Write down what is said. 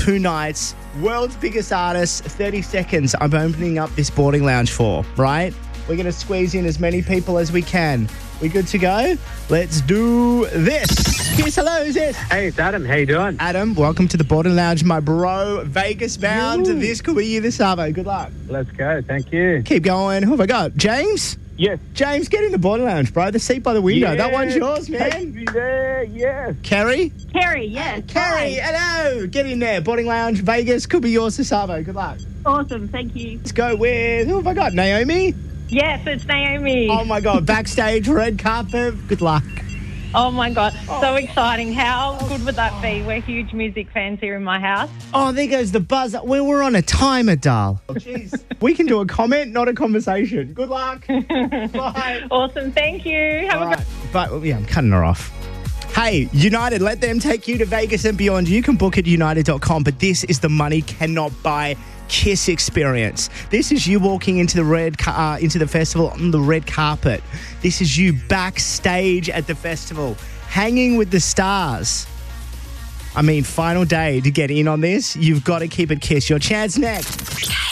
2 nights, world's biggest artists, 30 seconds I'm opening up this boarding lounge for, right? We're going to squeeze in as many people as we can. We good to go? Let's do this. Yes, hello, who's this? Hey, it's Adam. How you doing? Adam, welcome to the boarding lounge, my bro. Vegas bound. Ooh. This could be you this Arvo. Good luck. Let's go. Thank you. Keep going. Who have I got? James? Yes. James, get in the boarding lounge, bro. The seat by the window. That one's yours, man. Take me there. Yes. Kerry? Carrie, yes. Kerry, hello. Get in there. Boarding lounge, Vegas. Could be yours this Arvo. Good luck. Awesome, thank you. Let's go with, who have I got? Naomi? Yes, it's Naomi. Oh, my God. Backstage, red carpet. Good luck. Oh my God, so exciting. How good would that be? We're huge music fans here in my house. Oh, there goes the buzz. We're on a timer, doll. Jeez. We can do a comment, not a conversation. Good luck. Bye. Awesome, thank you. Have All a right. But, yeah, I'm cutting her off. Hey, United, let them take you to Vegas and beyond. You can book at united.com, but this is the money cannot buy Kiss experience. This is you walking into the festival on the red carpet. This is you backstage at the festival, hanging with the stars. I mean, final day to get in on this. You've got to keep it Kiss. Your chance next.